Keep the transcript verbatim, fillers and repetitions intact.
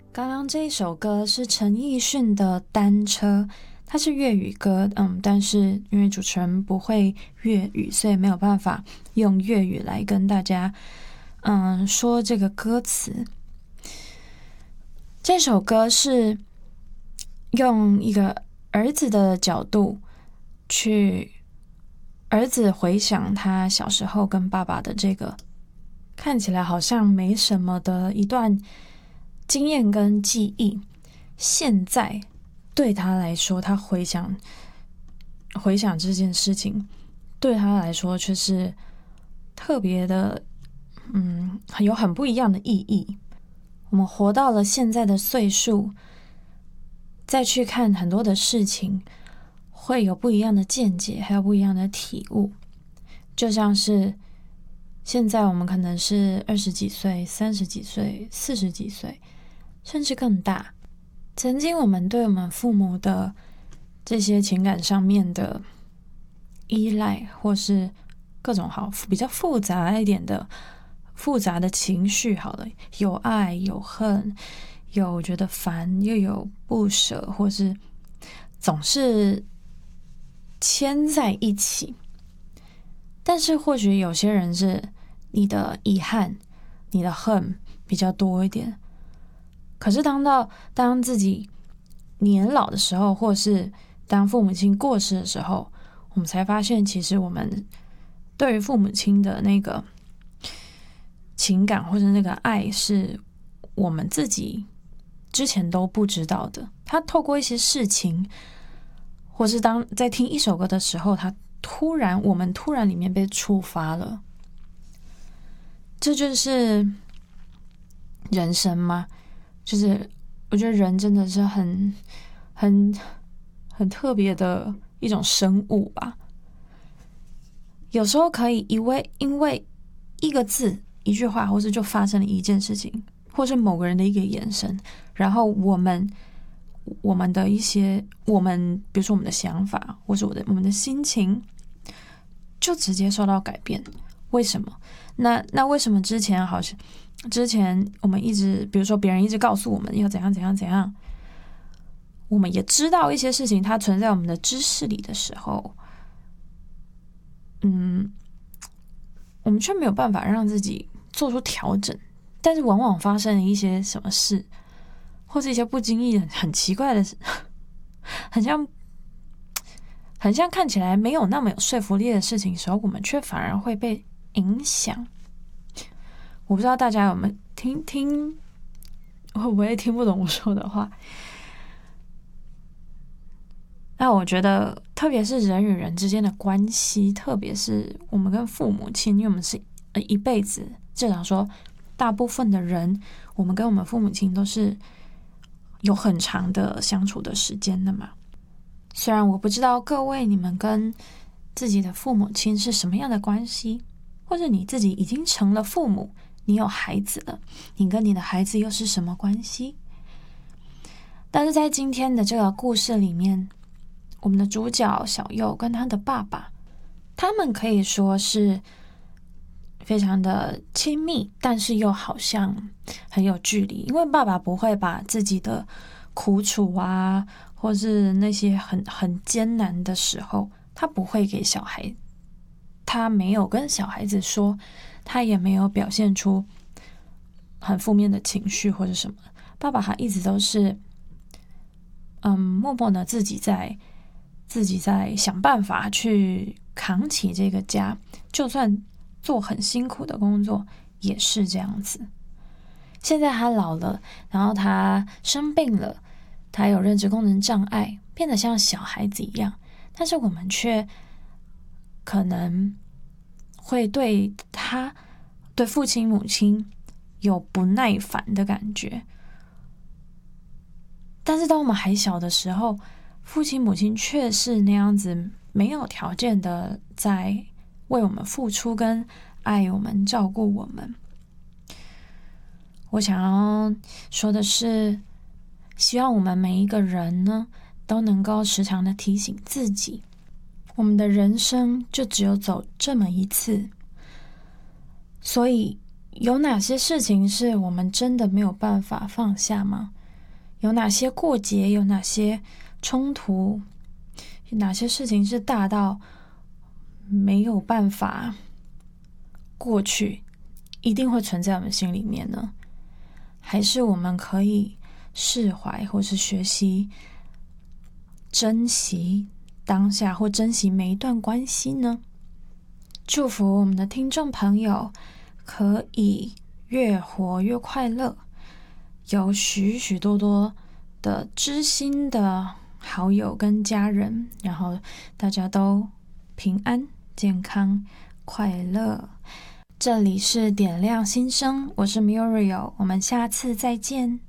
刚刚这一首歌是陈奕迅的《单车》，它是粤语歌，嗯，但是因为主持人不会粤语，所以没有办法用粤语来跟大家，嗯，说这个歌词。这首歌是用一个儿子的角度去，儿子回想他小时候跟爸爸的这个看起来好像没什么的一段经验跟记忆，现在对他来说，他回想回想这件事情，对他来说却是特别的，嗯，有很不一样的意义。我们活到了现在的岁数，再去看很多的事情，会有不一样的见解，还有不一样的体悟。就像是现在我们可能是二十几岁、三十几岁、四十几岁，甚至更大。曾经我们对我们父母的这些情感上面的依赖，或是各种好比较复杂一点的复杂的情绪，好了，有爱有恨，有觉得烦，又有不舍，或是总是牵在一起。但是或许有些人是你的遗憾，你的恨比较多一点。可是当到当自己年老的时候，或是当父母亲过世的时候，我们才发现，其实我们对于父母亲的那个情感或者那个爱，是我们自己之前都不知道的。他透过一些事情，或是当在听一首歌的时候，他突然我们突然里面被触发了。这就是人生吗？就是我觉得人真的是很很很特别的一种生物吧。有时候可以因为因为一个字一句话，或是就发生了一件事情，或是某个人的一个眼神，然后我们我们的一些我们比如说我们的想法，或是我的我们的心情，就直接受到改变。为什么？那那为什么之前好像之前我们一直，比如说别人一直告诉我们要怎样怎样怎样，我们也知道一些事情它存在我们的知识里的时候，嗯，我们却没有办法让自己做出调整。但是往往发生了一些什么事，或是一些不经意的很奇怪的事，很像很像看起来没有那么有说服力的事情的时候，我们却反而会被影响。我不知道大家有没有听听，会不会听不懂我说的话？那我觉得，特别是人与人之间的关系，特别是我们跟父母亲，因为我们是一辈子，至少说大部分的人，我们跟我们父母亲都是有很长的相处的时间的嘛。虽然我不知道各位你们跟自己的父母亲是什么样的关系，或者你自己已经成了父母，你有孩子了，你跟你的孩子又是什么关系？但是在今天的这个故事里面，我们的主角小佑跟他的爸爸，他们可以说是非常的亲密，但是又好像很有距离。因为爸爸不会把自己的苦楚啊，或是那些很很艰难的时候，他不会给小孩，他没有跟小孩子说，他也没有表现出很负面的情绪或者什么。爸爸他一直都是嗯，默默的自己在自己在想办法去扛起这个家，就算做很辛苦的工作也是这样子。现在他老了，然后他生病了，他有认知功能障碍，变得像小孩子一样，但是我们却可能会对他对父亲母亲有不耐烦的感觉。但是当我们还小的时候，父亲母亲却是那样子没有条件的在为我们付出跟爱我们照顾我们。我想要说的是，希望我们每一个人呢都能够时常的提醒自己，我们的人生就只有走这么一次，所以有哪些事情是我们真的没有办法放下吗？ 有哪些过节，有哪些冲突，有哪些事情是大到没有办法过去，一定会存在我们心里面呢？还是我们可以释怀，或是学习珍惜当下，或珍惜每一段关系呢？祝福我们的听众朋友可以越活越快乐，有许许多多的知心的好友跟家人，然后大家都平安、健康、快乐。这里是点亮心声，我是 Muriel， 我们下次再见。